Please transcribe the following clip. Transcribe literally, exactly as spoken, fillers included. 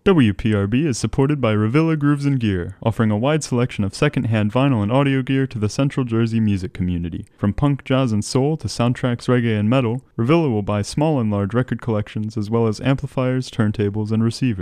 W P R B is supported by Revilla Grooves and Gear, offering a wide selection of second-hand vinyl and audio gear to the Central Jersey music community. From punk, jazz, and soul to soundtracks, reggae, and metal, Revilla will buy small and large record collections as well as amplifiers, turntables, and receivers.